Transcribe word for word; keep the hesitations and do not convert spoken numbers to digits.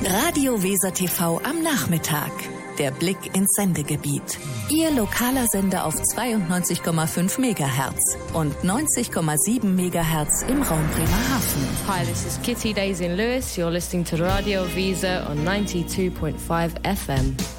Radio Weser T V am Nachmittag. Der Blick ins Sendegebiet. Ihr lokaler Sender auf zweiundneunzig Komma fünf Megahertz und neunzig Komma sieben Megahertz im Raum Bremerhaven. Hi, this is Kitty Daisy Lewis. You're listening to Radio Weser on ninety-two point five F M.